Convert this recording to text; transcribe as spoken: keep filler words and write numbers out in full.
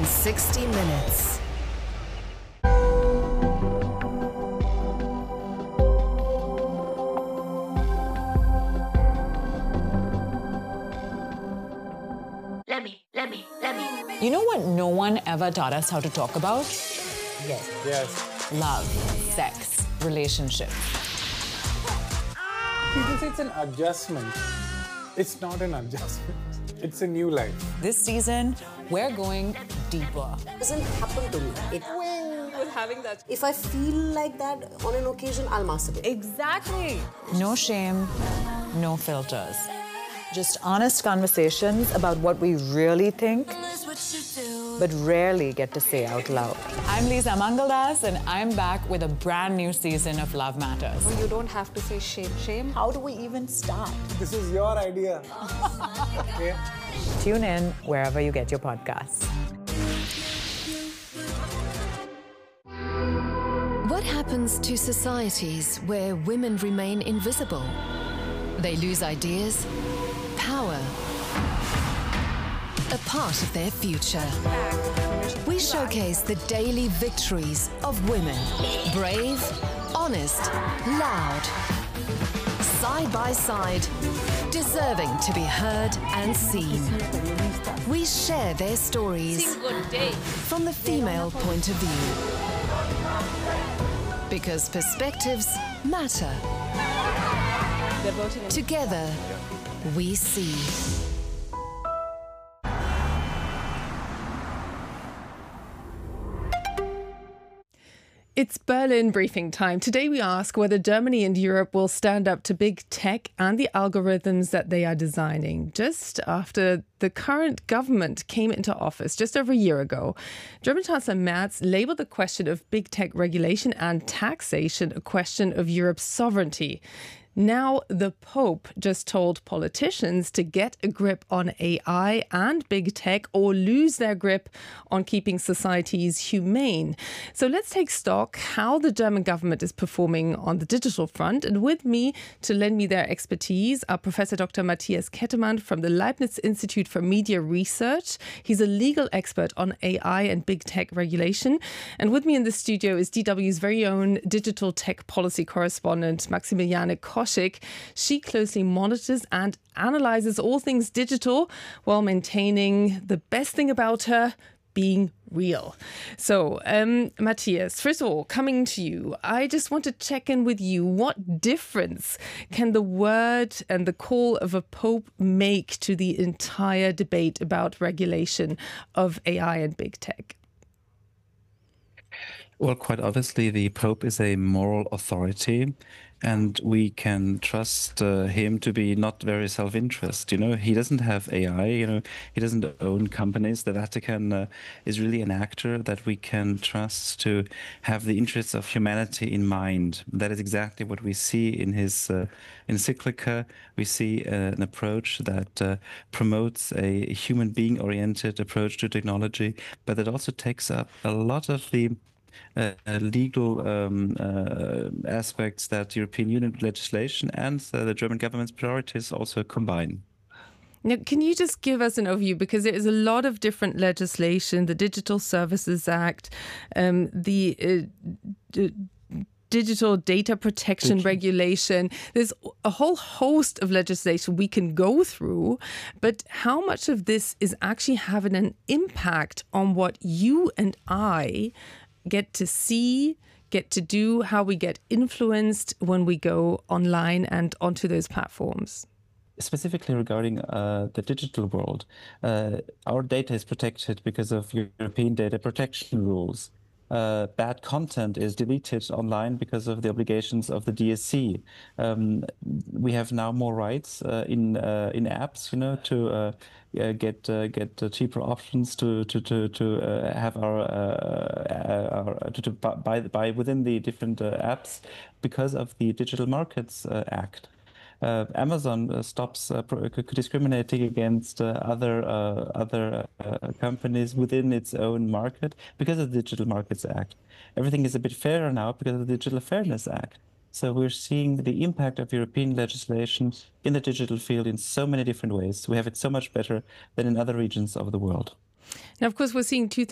in sixty minutes. Let me, let me, let me. You know what no one ever taught us how to talk about? Yes. Yes. Love, sex, relationships. People say it's an adjustment. It's not an adjustment. It's a new life. This season, we're going deeper. It doesn't happen to me. It, with having that. if I feel like that on an occasion, I'll masturbate. Exactly. No shame, no filters. Just honest conversations about what we really think, but rarely get to say out loud. I'm Lisa Mangaldas, and I'm back with a brand new season of Love Matters. You don't have to say shame. Shame. How do we even start? This is your idea. Okay? Tune in wherever you get your podcasts. What happens to societies where women remain invisible? They lose ideas, power, a part of their future. We showcase the daily victories of women. Brave, honest, loud. Side by side, deserving to be heard and seen. We share their stories from the female point of view. Because perspectives matter. Together, we see. It's Berlin briefing time. Today we ask whether Germany and Europe will stand up to big tech and the algorithms that they are designing. Just after the current government came into office just over a year ago, German Chancellor Merz labeled the question of big tech regulation and taxation a question of Europe's sovereignty. Now, the Pope just told politicians to get a grip on A I and big tech or lose their grip on keeping societies humane. So let's take stock how the German government is performing on the digital front. And with me to lend me their expertise are Professor Doctor Matthias Kettemann from the Leibniz Institute for Media Research. He's a legal expert on A I and big tech regulation. And with me in the studio is D W's very own digital tech policy correspondent, Maximiliane Koschek. She closely monitors and analyzes all things digital while maintaining the best thing about her, being real. So, um, Matthias, first of all, coming to you, I just want to check in with you. What difference can the word and the call of a pope make to the entire debate about regulation of A I and big tech? Well, quite obviously, the Pope is a moral authority, and we can trust uh, him to be not very self-interest. You know, he doesn't have A I. You know, he doesn't own companies. The Vatican uh, is really an actor that we can trust to have the interests of humanity in mind. That is exactly what we see in his uh, encyclica. We see uh, an approach that uh, promotes a human being-oriented approach to technology, but that also takes up a lot of the Uh, legal um, uh, aspects that European Union legislation and uh, the German government's priorities also combine. Now, can you just give us an overview? Because there is a lot of different legislation, the Digital Services Act, um, the uh, d- Digital Data Protection Digital. Regulation. There's a whole host of legislation we can go through, but how much of this is actually having an impact on what you and I get to see, get to do, how we get influenced when we go online and onto those platforms? Specifically regarding uh, the digital world, uh, our data is protected because of European data protection rules. Uh, bad content is deleted online because of the obligations of the D S C. Um, we have now more rights uh, in uh, in apps, you know, to uh, uh, get uh, get uh, cheaper options to to to to uh, have our, uh, our to, to buy buy within the different uh, apps because of the Digital Markets uh, Act. Uh, Amazon uh, stops uh, discriminating against uh, other uh, other uh, companies within its own market because of the Digital Markets Act. Everything is a bit fairer now because of the Digital Fairness Act. So we're seeing the impact of European legislation in the digital field in so many different ways. We have it so much better than in other regions of the world. Now, of course, we're seeing two